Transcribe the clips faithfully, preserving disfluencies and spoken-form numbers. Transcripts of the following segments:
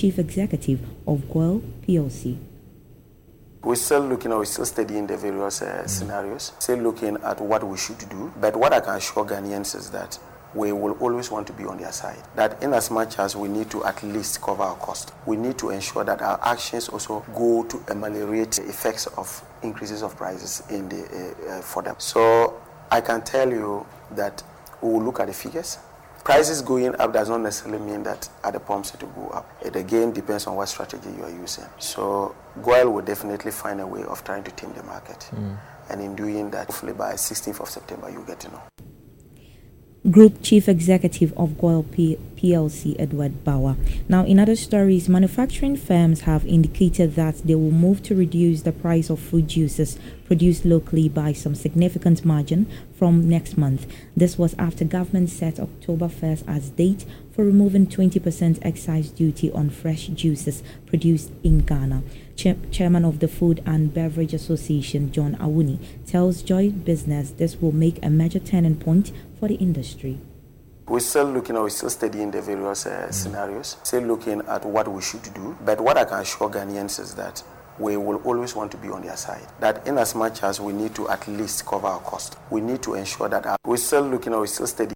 Chief Executive of GOIL P L C. We're still looking, or we're still studying the various uh, scenarios, still looking at what we should do. But what I can assure Ghanaians is that we will always want to be on their side. That in as much as we need to at least cover our cost, we need to ensure that our actions also go to ameliorate the effects of increases of prices in the uh, uh, for them. So I can tell you that we will look at the figures. Prices going up does not necessarily mean that at the pumps it will go up. It again depends on what strategy you are using. So GOIL will definitely find a way of trying to tame the market. Mm. And in doing that, hopefully by sixteenth of September, you'll get to know. Group Chief Executive of GOIL P- PLC, Edward Bauer. Now, in other stories, manufacturing firms have indicated that they will move to reduce the price of fruit juices produced locally by some significant margin from next month. This was after government set October first as date for removing twenty percent excise duty on fresh juices produced in Ghana. Ch- Chairman of the Food and Beverage Association, John Awuni, tells Joy Business this will make a major turning point for the industry. We're still looking, or we're still studying the various uh, scenarios, still looking at what we should do. But what I can assure Ghanaians is that we will always want to be on their side. That in as much as we need to at least cover our cost, we need to ensure that our, we're still looking, or we're still studying.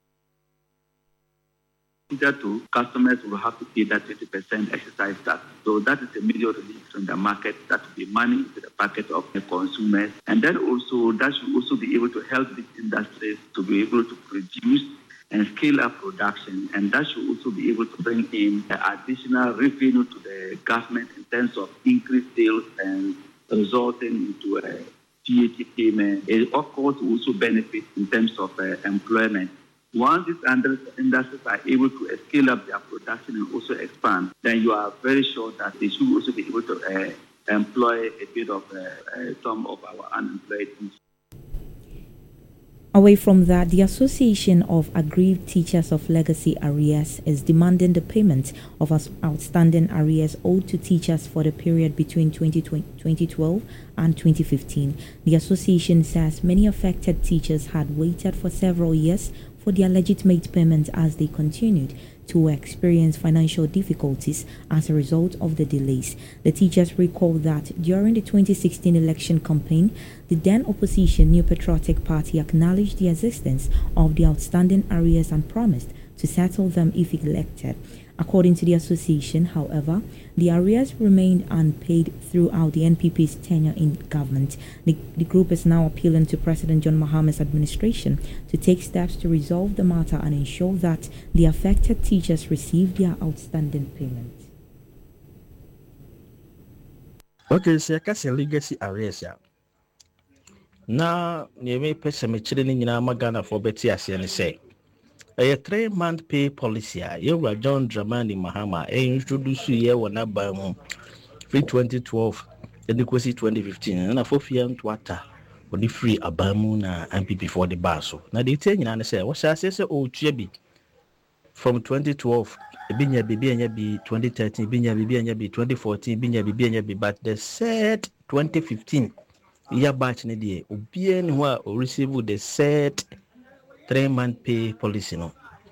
To customers will have to pay that twenty percent exercise tax. So that is a major relief from the market. That will be money into the pocket of the consumers. And then also, that should also be able to help these industries to be able to produce and scale up production. And that should also be able to bring in additional revenue to the government in terms of increased sales and resulting into a T A T payment. It, of course, will also benefit in terms of uh, employment. Once these industries are able to scale up their production and also expand, then you are very sure that they should also be able to uh, employ a bit of uh, uh, some of our unemployed people. Away from that, the Association of Aggrieved Teachers of Legacy Arrears is demanding the payment of outstanding arrears owed to teachers for the period between twenty twelve and twenty fifteen. The association says many affected teachers had waited for several years for their legitimate payment as they continued to experience financial difficulties as a result of the delays. The teachers recall that during the twenty sixteen election campaign, the then opposition New Patriotic Party acknowledged the existence of the outstanding arrears and promised to settle them if elected. According to the association, however, the arrears remained unpaid throughout the N P P's tenure in government. The, the group is now appealing to President John Mahama's administration to take steps to resolve the matter and ensure that the affected teachers receive their outstanding payment. Okay, so I can say legacy arrears. Now, you may pay some children in Amagana for Betty as you say. A three-month pay policy, you were John Dramani Mahama, a introduce you when I buy free twenty twelve, and the twenty fifteen, and a fourth year to water for the free Abamuna and P before the Basso. Now, they tell you, and say, what shall I say, oh, Chibi from twenty twelve, Binya Bibi and Yabi twenty thirteen, Binya Bibi and Yabi twenty fourteen, Binya Bibi and Yabi, but the said twenty fifteen, year batch in the day, Obian who receive the said three-month pay policy no.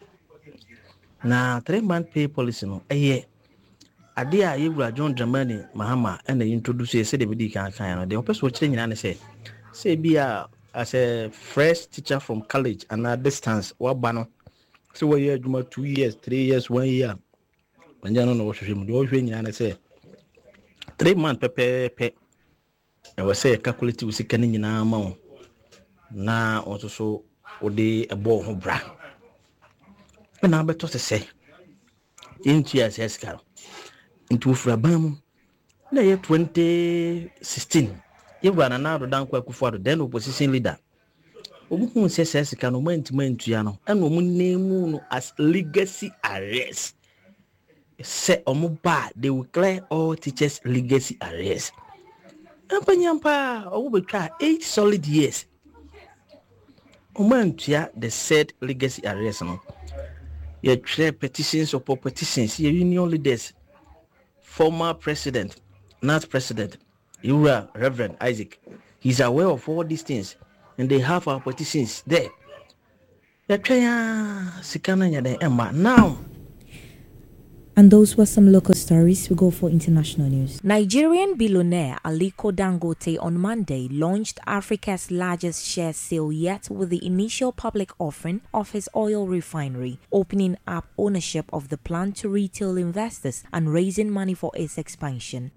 Na three-month pay policy no. Eh, ade a yewura John Dramani Mahama and they introduce say the bidi kan kan no. The person watching nyina say say be a as a fresh teacher from college and at distance waba no. So we year juma two years, three years, one year. When you no what you do we nyina say three month pepe pe. I was say calculate we sika ni nyina ma na also so ode ebo ho bra na beto se say into as escal into frabam na year twenty sixteen ye bra na do dan kwa kufuado then opposition leader obuhu se se escal no mantima ntua no e no mu name no as legacy arrears say omo ba they will clear all teachers legacy arrears ampanyampa owo betwa eight solid years Omantua the said legacy arrears no. Ye three petitions or petitions, ye union leaders, former president, not president, Ura Reverend Isaac. He's aware of all these things, and they have our petitions there. Ye three sikana ya de emma now. And those were some local stories. We go for international news. Nigerian billionaire Aliko Dangote on Monday launched Africa's largest share sale yet with the initial public offering of his oil refinery, opening up ownership of the plant to retail investors and raising money for its expansion.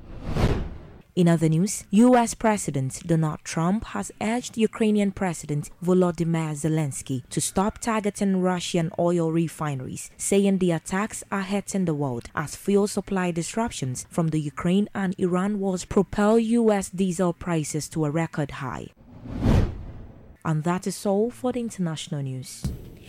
In other news, U S President Donald Trump has urged Ukrainian President Volodymyr Zelensky to stop targeting Russian oil refineries, saying the attacks are hurting the world as fuel supply disruptions from the Ukraine and Iran wars propel U S diesel prices to a record high. And that is all for the international news.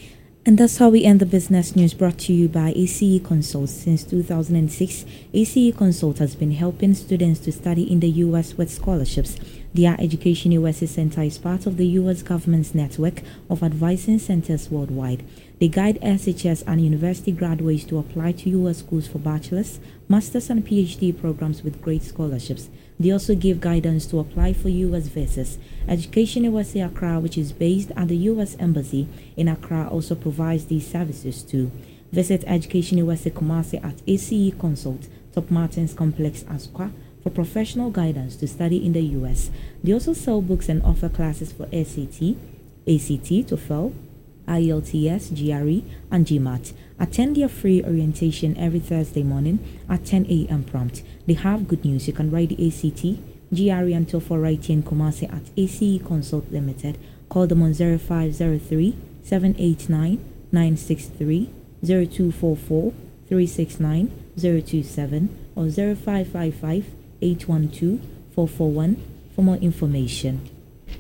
And that's how we end the business news, brought to you by A C E Consult. Since two thousand six, A C E Consult has been helping students to study in the U S with scholarships. Their Education U S A Center is part of the U S government's network of advising centers worldwide. They guide S H S and university graduates to apply to U S schools for bachelor's, master's and PhD programs with great scholarships. They also give guidance to apply for U S visas. Education U S A Accra, which is based at the U S Embassy in Accra, also provides these services too. Visit Education U S A Kumasi at A C E Consult, Top Martins Complex, Asqua, for professional guidance to study in the U S. They also sell books and offer classes for S A T, A C T, TOEFL, I E L T S, G R E, and GMAT. Attend their free orientation every Thursday morning at ten a m prompt. They have good news. You can write the A C T, G R E, and TOEFL writing in Kumasi at A C E Consult Limited. Call them on zero five zero three, seven eight nine, nine six three, zero two four four, three six nine, zero two seven, or zero five five five, eight one two, four four one for more information.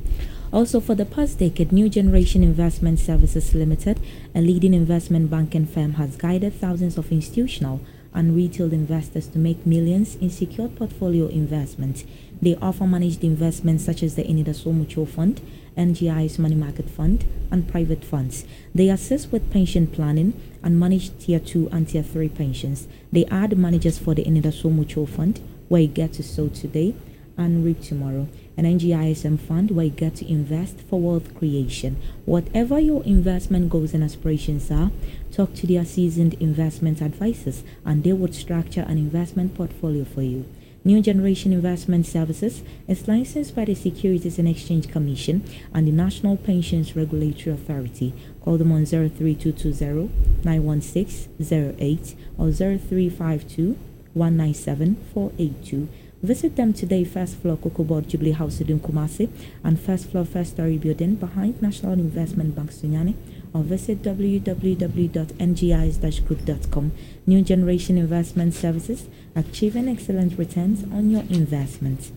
Also, for the past decade, New Generation Investment Services Limited, a leading investment banking firm, has guided thousands of institutional and retail investors to make millions in secured portfolio investments. They offer managed investments such as the Inidaso Mutual Fund, N G I's Money Market Fund, and private funds. They assist with pension planning and manage Tier two and Tier three pensions. They are the managers for the Inidaso Mutual Fund, where you get to sow today and reap tomorrow, an N G I S M fund where you get to invest for wealth creation. Whatever your investment goals and aspirations are, talk to their seasoned investment advisors and they would structure an investment portfolio for you. New Generation Investment Services is licensed by the Securities and Exchange Commission and the National Pensions Regulatory Authority. Call them on zero three two two zero, nine one six, zero eight or zero three five two, one nine seven, four eight two. Visit them today, first floor Cocoa Board Jubilee House in Kumasi and first floor first story building behind National Investment Bank Sunyani, or visit w w w dot n g i s dash group dot com. New Generation Investment Services, achieving excellent returns on your investment.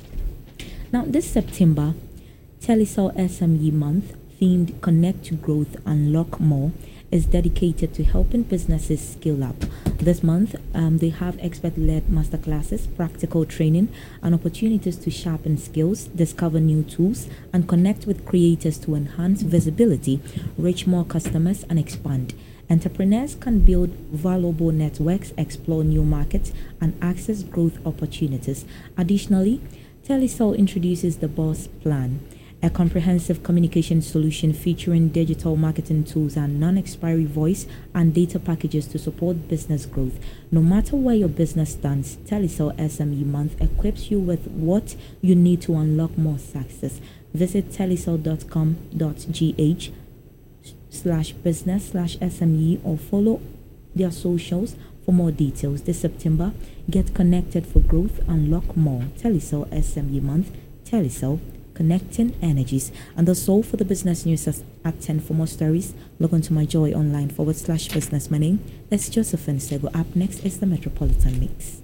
Now, this September, Telecel S M E Month, themed Connect to Growth, Unlock More, is dedicated to helping businesses scale up. This month, um, they have expert-led masterclasses, practical training, and opportunities to sharpen skills, discover new tools, and connect with creators to enhance visibility, reach more customers, and expand. Entrepreneurs can build valuable networks, explore new markets, and access growth opportunities. Additionally, Telecel introduces the Boss Plan, a comprehensive communication solution featuring digital marketing tools and non-expiry voice and data packages to support business growth. No matter where your business stands, Telecel S M E Month equips you with what you need to unlock more success. Visit telecel dot com dot g h slash business slash S M E or follow their socials for more details. This September, get connected for growth, unlock more. Telecel S M E Month. Telecel, connecting energies. And that's all for the business news at ten. For more stories, log on to my joy online forward slash business. My name is Josephine Sego. Up next is the Metropolitan Mix.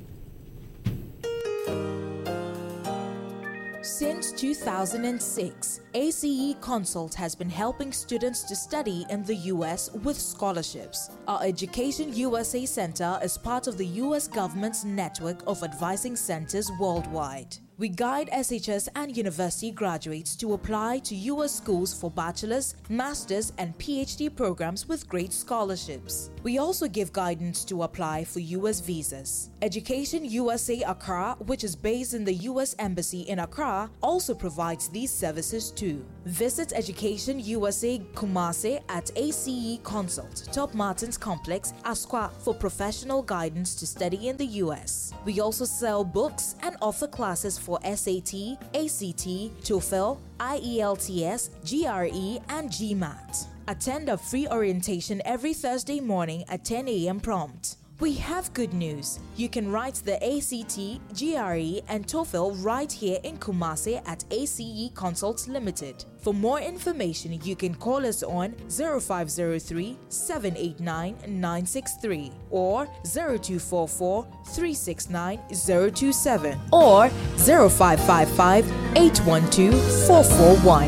Since two thousand six, A C E Consult has been helping students to study in the U S with scholarships. Our Education U S A Center is part of the U S government's network of advising centers worldwide. We guide S H S and university graduates to apply to U S schools for bachelor's, master's, and P H D programs with great scholarships. We also give guidance to apply for U S visas. Education U S A Accra, which is based in the U S Embassy in Accra, also provides these services too. Visit Education U S A Kumasi at A C E Consult, Top Martins Complex, Asqua, for professional guidance to study in the U S. We also sell books and offer classes for S A T, A C T, TOEFL, I E L T S, G R E, and GMAT. Attend a free orientation every Thursday morning at ten a.m. prompt. We have good news. You can write the A C T, G R E, and TOEFL right here in Kumasi at A C E Consults Limited. For more information, you can call us on zero five zero three, seven eight nine, nine six three or zero two four four, three six nine, zero two seven or zero five five five, eight one two, four four one.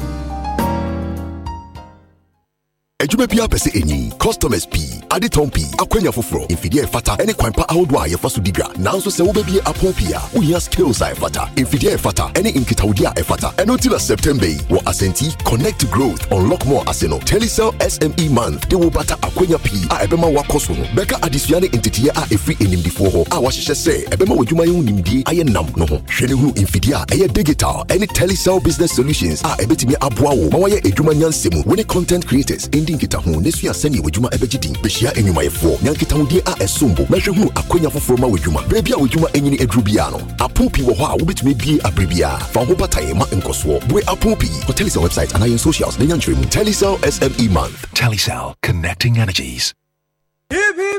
Ejube pia pese enyi customers P aditon P akwenya foforo infidie fata ene kwanpa ahodo a yefa so dibra nanso se wo bebie apon pia wo hia skills a fata infidie fata ene inkitawudi a fata eno till September wo Asenti connect growth unlock more aseno Telecel S M E month de wo bata akwenya P a ebema wakoso no beka adisuane entity a efri enimdifo ho a wahye se ebema wadwuma ye nimdie aye nam no ho hwene hu infidie a eye digital ene Telecel business solutions a ebetimi aboa wo ma waye edwuma nyansemu woni content creators Kita hu nesu ya seni wejuma ebegidin behia enyuma yefo nyankita hudie a esombo mehwe hu akonya foforo ma wejuma bebia wejuma enyini edrubia no apopi wo ho a wobetumi bie abribia fa ho bataye ma enkoso bwe apopi for Telecel website and in socials na nyantrem Telecel S M E month. Telecel, connecting energies.